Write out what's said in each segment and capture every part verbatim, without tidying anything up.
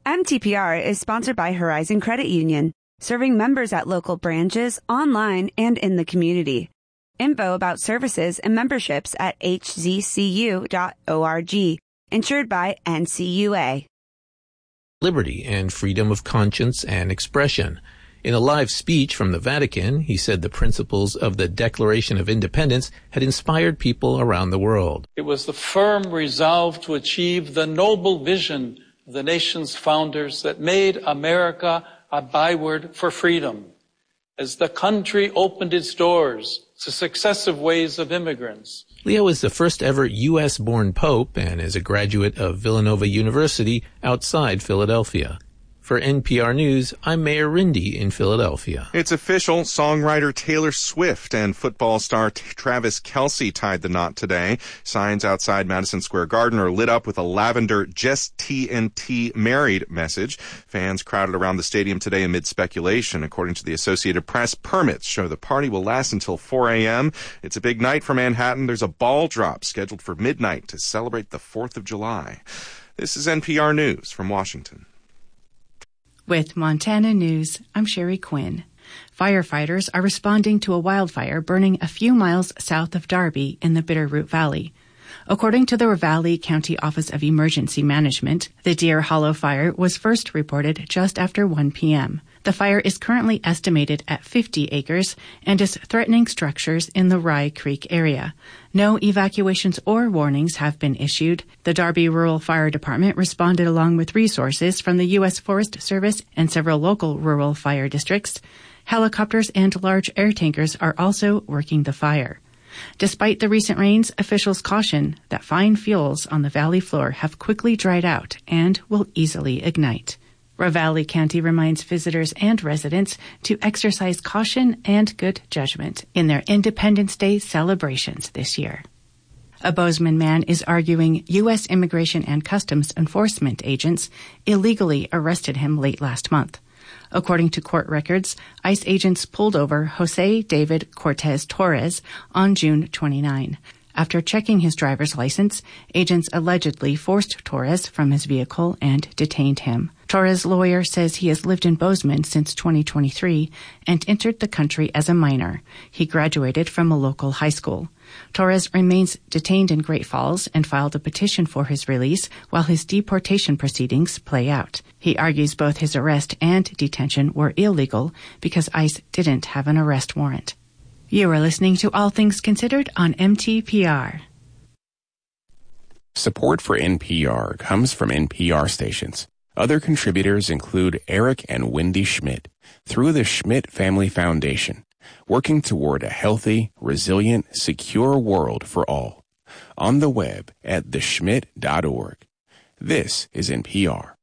M T P R is sponsored by Horizon Credit Union, serving members at local branches, online, and in the community. Info about services and memberships at h z c u dot org. Insured by N C U A. Liberty and freedom of conscience and expression. In a live speech from the Vatican, he said the principles of the Declaration of Independence had inspired people around the world. It was the firm resolve to achieve the noble vision of the nation's founders that made America a byword for freedom. As the country opened its doors to successive waves of immigrants. Leo is the first ever U S born pope and is a graduate of Villanova University outside Philadelphia. For N P R News, I'm Mayor Rindy in Philadelphia. It's official. Songwriter Taylor Swift and football star Travis Kelce tied the knot today. Signs outside Madison Square Garden are lit up with a lavender Just T N T married message. Fans crowded around the stadium today amid speculation. According to the Associated Press, permits show the party will last until four a.m. It's a big night for Manhattan. There's a ball drop scheduled for midnight to celebrate the fourth of July. This is N P R News from Washington. With Montana News, I'm Sherry Quinn. Firefighters are responding to a wildfire burning a few miles south of Darby in the Bitterroot Valley. According to the Ravalli County Office of Emergency Management, the Deer Hollow fire was first reported just after one p.m. The fire is currently estimated at fifty acres and is threatening structures in the Rye Creek area. No evacuations or warnings have been issued. The Darby Rural Fire Department responded along with resources from the U S Forest Service and several local rural fire districts. Helicopters and large air tankers are also working the fire. Despite the recent rains, officials caution that fine fuels on the valley floor have quickly dried out and will easily ignite. Ravalli County reminds visitors and residents to exercise caution and good judgment in their Independence Day celebrations this year. A Bozeman man is arguing U S Immigration and Customs Enforcement agents illegally arrested him late last month. According to court records, ICE agents pulled over Jose David Cortez Torres on June twenty-ninth. After checking his driver's license, agents allegedly forced Torres from his vehicle and detained him. Torres' lawyer says he has lived in Bozeman since twenty twenty-three and entered the country as a minor. He graduated from a local high school. Torres remains detained in Great Falls and filed a petition for his release while his deportation proceedings play out. He argues both his arrest and detention were illegal because ICE didn't have an arrest warrant. You are listening to All Things Considered on M T P R. Support for N P R comes from N P R stations. Other contributors include Eric and Wendy Schmidt through the Schmidt Family Foundation, working toward a healthy, resilient, secure world for all. On the web at the schmidt dot org. This is N P R.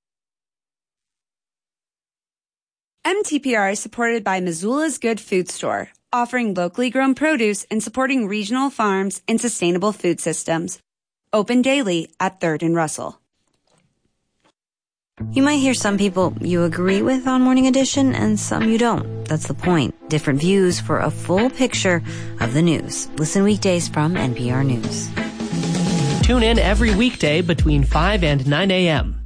M T P R is supported by Missoula's Good Food Store, offering locally grown produce and supporting regional farms and sustainable food systems. Open daily at third and Russell. You might hear some people you agree with on Morning Edition and some you don't. That's the point. Different views for a full picture of the news. Listen weekdays from N P R News. Tune in every weekday between five and nine a.m.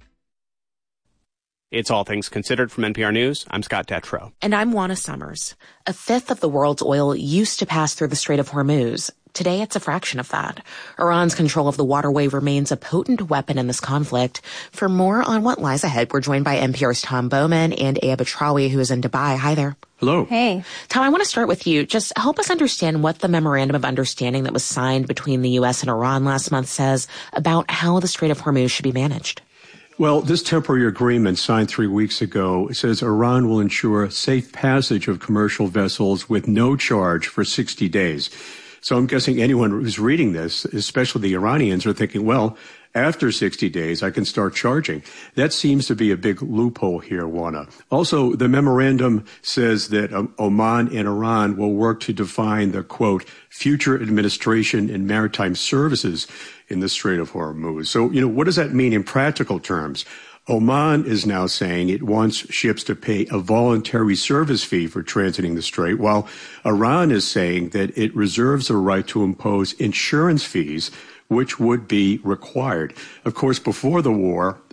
It's All Things Considered from N P R News. I'm Scott Detrow. And I'm Juana Summers. A fifth of the world's oil used to pass through the Strait of Hormuz. Today, it's a fraction of that. Iran's control of the waterway remains a potent weapon in this conflict. For more on what lies ahead, we're joined by N P R's Tom Bowman and Aya Batrawi, who is in Dubai. Hi there. Hello. Hey. Tom, I want to start with you. Just help us understand what the memorandum of understanding that was signed between the U S and Iran last month says about how the Strait of Hormuz should be managed. Well, this temporary agreement signed three weeks ago says Iran will ensure safe passage of commercial vessels with no charge for sixty days. So I'm guessing anyone who's reading this, especially the Iranians, are thinking, well, after sixty days, I can start charging. That seems to be a big loophole here, Juana. Also, the memorandum says that um, Oman and Iran will work to define the, quote, future administration and maritime services in the Strait of Hormuz. So, you know, what does that mean in practical terms? Oman is now saying it wants ships to pay a voluntary service fee for transiting the strait, while Iran is saying that it reserves the right to impose insurance fees, which would be required. Of course, before the war,